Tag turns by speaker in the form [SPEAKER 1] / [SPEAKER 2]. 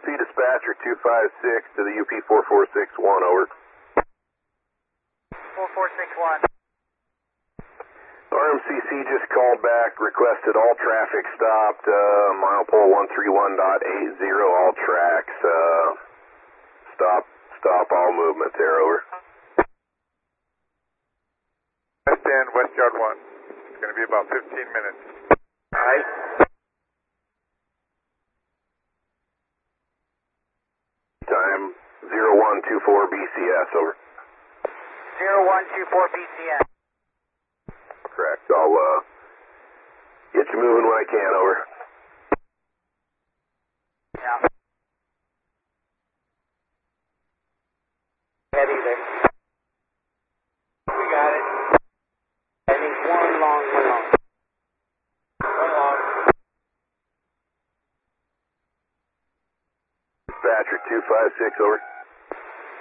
[SPEAKER 1] RMC dispatcher 256 to the UP 4461, over.
[SPEAKER 2] 4461.
[SPEAKER 1] RMCC just called back, requested all traffic stopped, milepole 131.80, all tracks, stop all movement there, over.
[SPEAKER 3] West End, West Yard 1. It's going to be about 15 minutes.
[SPEAKER 2] Alright.
[SPEAKER 1] Time 0124 BCS, over.
[SPEAKER 2] 0124 BCS.
[SPEAKER 1] Correct. I'll get you moving when I can, over.
[SPEAKER 2] Yeah. Heavy there. We got it. I need one long. One long.
[SPEAKER 1] Dispatcher 256, over.